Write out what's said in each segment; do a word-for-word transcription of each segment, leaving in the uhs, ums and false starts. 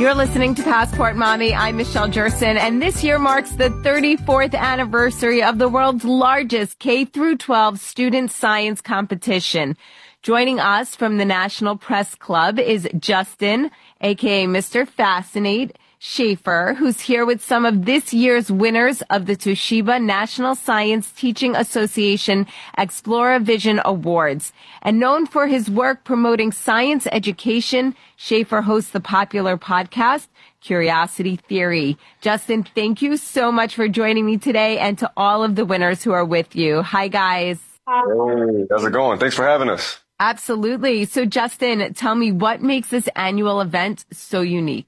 You're listening to Passport Mommy. I'm Michelle Jerson, and this year marks the thirty-fourth anniversary of the world's largest K through twelve student science competition. Joining us from the National Press Club is Justin, aka Mister Fascinate, Schaefer, who's here with some of this year's winners of the Toshiba National Science Teaching Association Exploravision Awards. And known for his work promoting science education, Schaefer hosts the popular podcast, Curiosity Theory. Justin, thank you so much for joining me today, and to all of the winners who are with you. Hi, guys. Hey, how's it going? Thanks for having us. Absolutely. So, Justin, tell me, what makes this annual event so unique?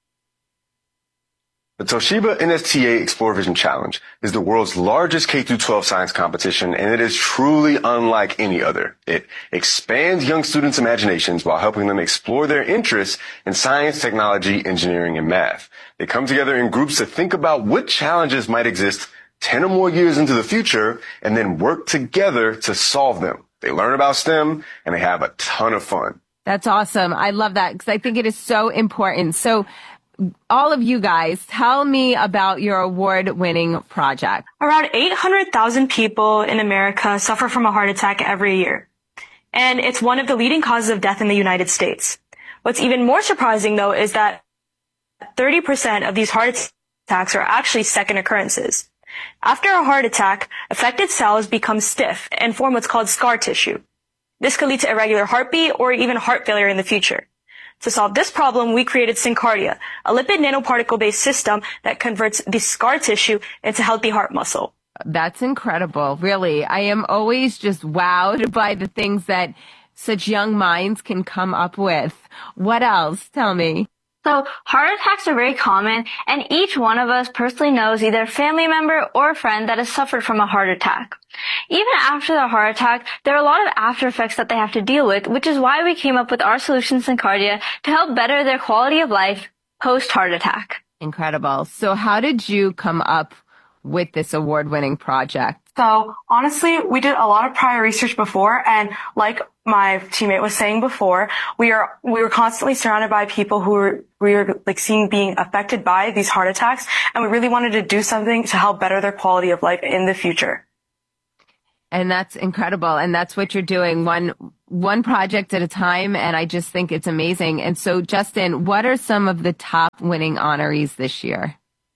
The Toshiba N S T A Exploravision Challenge is the world's largest K through twelve science competition, and it is truly unlike any other. It expands young students' imaginations while helping them explore their interests in science, technology, engineering, and math. They come together in groups to think about what challenges might exist ten or more years into the future, and then work together to solve them. They learn about STEM, and they have a ton of fun. That's awesome. I love that because I think it is so important. So, all of you guys, tell me about your award-winning project. Around eight hundred thousand people in America suffer from a heart attack every year, and it's one of the leading causes of death in the United States. What's even more surprising, though, is that thirty percent of these heart attacks are actually second occurrences. After a heart attack, affected cells become stiff and form what's called scar tissue. This could lead to irregular heartbeat or even heart failure in the future. To solve this problem, we created Syncardia, a lipid nanoparticle-based system that converts the scar tissue into healthy heart muscle. That's incredible, really. I am always just wowed by the things that such young minds can come up with. What else? Tell me. So heart attacks are very common, and each one of us personally knows either a family member or a friend that has suffered from a heart attack. Even after the heart attack, there are a lot of after effects that they have to deal with, which is why we came up with our solution, Syncardia, to help better their quality of life post-heart attack. Incredible. So how did you come up with this award-winning project? So honestly, we did a lot of prior research before, and like my teammate was saying before, we are we were constantly surrounded by people who were we were like seeing being affected by these heart attacks, and we really wanted to do something to help better their quality of life in the future. And that's incredible, and that's what you're doing, one one project at a time, and I just think it's amazing. And so, Justin, what are some of the top winning honorees this year?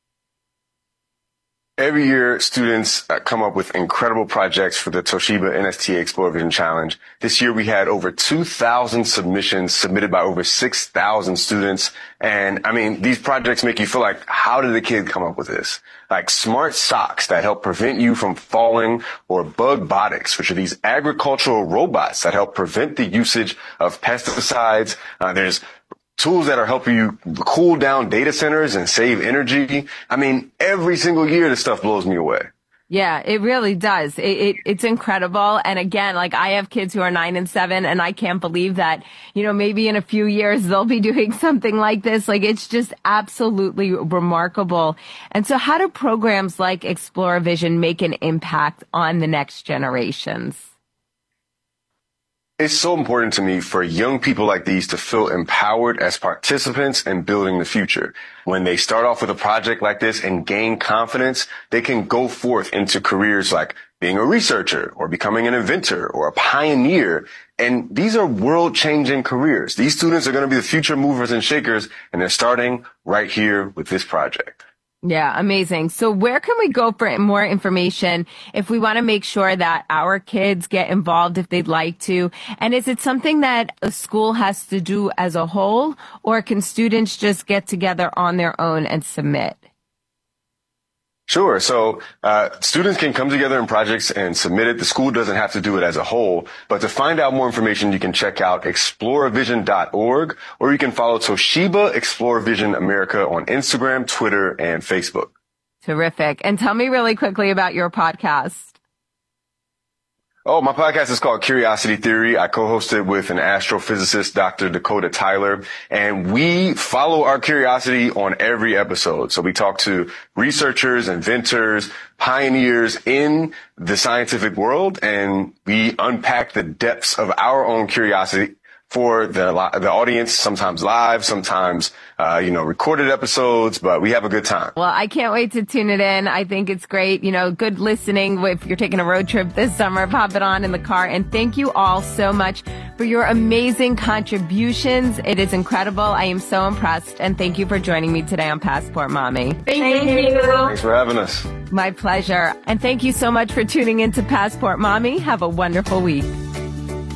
Every year, students uh, come up with incredible projects for the Toshiba N S T A Exploravision Challenge. This year, we had over two thousand submissions submitted by over six thousand students. And I mean, these projects make you feel like, how did the kid come up with this? Like smart socks that help prevent you from falling, or Bugbotics, which are these agricultural robots that help prevent the usage of pesticides. Uh, there's tools that are helping you cool down data centers and save energy. I mean, every single year, this stuff blows me away. Yeah, it really does. It, it, it's incredible. And again, like I have kids who are nine and seven, and I can't believe that, you know, maybe in a few years they'll be doing something like this. Like it's just absolutely remarkable. And so how do programs like Exploravision make an impact on the next generations? It's so important to me for young people like these to feel empowered as participants in building the future. When they start off with a project like this and gain confidence, they can go forth into careers like being a researcher or becoming an inventor or a pioneer. And these are world-changing careers. These students are going to be the future movers and shakers, and they're starting right here with this project. Yeah, amazing. So where can we go for more information if we want to make sure that our kids get involved if they'd like to? And is it something that a school has to do as a whole, or can students just get together on their own and submit? Sure. So uh students can come together in projects and submit it. The school doesn't have to do it as a whole. But to find out more information, you can check out exploravision dot org, or you can follow Toshiba Exploravision America on Instagram, Twitter, and Facebook. Terrific. And tell me really quickly about your podcast. Oh, my podcast is called Curiosity Theory. I co-host it with an astrophysicist, Doctor Dakota Tyler, and we follow our curiosity on every episode. So we talk to researchers, inventors, pioneers in the scientific world, and we unpack the depths of our own curiosity for the the audience, sometimes live, sometimes, uh, you know, recorded episodes, but we have a good time. Well, I can't wait to tune it in. I think it's great. You know, good listening. If you're taking a road trip this summer, pop it on in the car. And thank you all so much for your amazing contributions. It is incredible. I am so impressed. And thank you for joining me today on Passport Mommy. Thank you. Thanks for having us. My pleasure. And thank you so much for tuning in to Passport Mommy. Have a wonderful week.